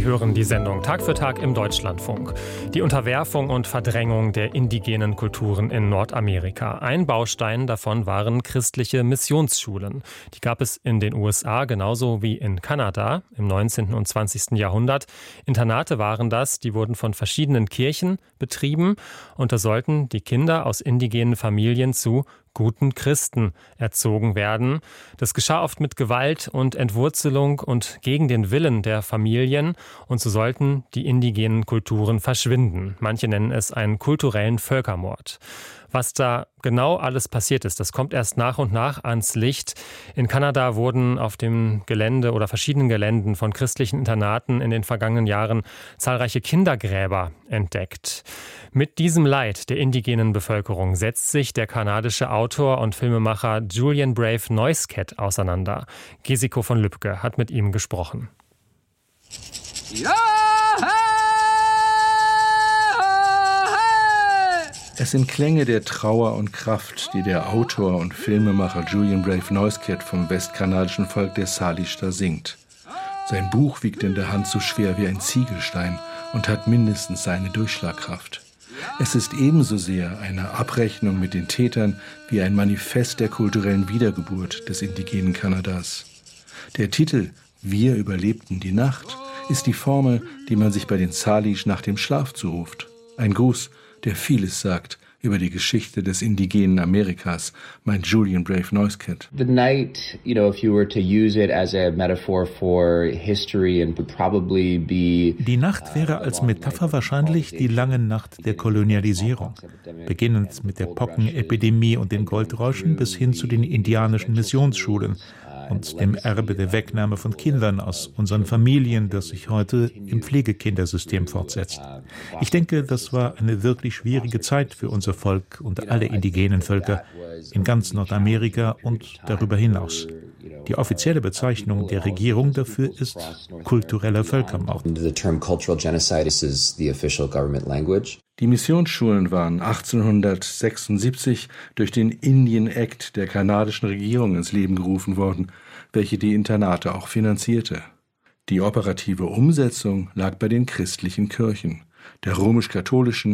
hören die Sendung Tag für Tag im Deutschlandfunk. Die Unterwerfung und Verdrängung der indigenen Kulturen in Nordamerika. Ein Baustein davon waren christliche Missionsschulen. Die gab es in den USA genauso wie in Kanada im 19. und 20. Jahrhundert. Internate waren das, die wurden von verschiedenen Kirchen betrieben und da sollten die Kinder aus indigenen Familien zu guten Christen erzogen werden. Das geschah oft mit Gewalt und Entwurzelung und gegen den Willen der Familien. Und so sollten die indigenen Kulturen verschwinden. Manche nennen es einen kulturellen Völkermord. Was da genau alles passiert ist, das kommt erst nach und nach ans Licht. In Kanada wurden auf dem Gelände oder verschiedenen Geländen von christlichen Internaten in den vergangenen Jahren zahlreiche Kindergräber entdeckt. Mit diesem Leid der indigenen Bevölkerung setzt sich der kanadische Autor und Filmemacher Julian Brave Neuskett auseinander. Gesiko von Lübcke hat mit ihm gesprochen. Ja! Es sind Klänge der Trauer und Kraft, die der Autor und Filmemacher Julian Brave Neuskett vom westkanadischen Volk der Salish da singt. Sein Buch wiegt in der Hand so schwer wie ein Ziegelstein und hat mindestens seine Durchschlagkraft. Es ist ebenso sehr eine Abrechnung mit den Tätern wie ein Manifest der kulturellen Wiedergeburt des indigenen Kanadas. Der Titel »Wir überlebten die Nacht« ist die Formel, die man sich bei den Salish nach dem Schlaf zuruft. Ein Gruß, der vieles sagt über die Geschichte des indigenen Amerikas, meint Julian Brave Neuskett. The night, if you were to use it as a metaphor for history and would probably be... Die Nacht wäre als Metapher wahrscheinlich die lange Nacht der Kolonialisierung, beginnend mit der Pockenepidemie und den Goldrauschen bis hin zu den indianischen Missionsschulen und dem Erbe der Wegnahme von Kindern aus unseren Familien, das sich heute im Pflegekindersystem fortsetzt. Ich denke, das war eine wirklich schwierige Zeit für unser Volk und alle indigenen Völker in ganz Nordamerika und darüber hinaus. Die offizielle Bezeichnung der Regierung dafür ist kultureller Völkermord. Die Missionsschulen waren 1876 durch den Indian Act der kanadischen Regierung ins Leben gerufen worden, welche die Internate auch finanzierte. Die operative Umsetzung lag bei den christlichen Kirchen, der römisch-katholischen